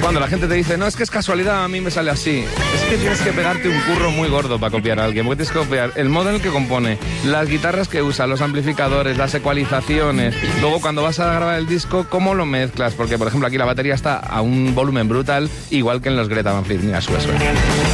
Cuando la gente te dice, no, es que es casualidad, a mí me sale así. Es que tienes que pegarte un curro muy gordo para copiar a alguien, porque tienes que copiar el modo en el que compone, las guitarras que usa, los amplificadores, las ecualizaciones. Luego, cuando vas a grabar el disco, cómo lo mezclas, porque, por ejemplo, aquí la batería está a un volumen brutal, igual que en los Greta Van Fleet. Mira, sube.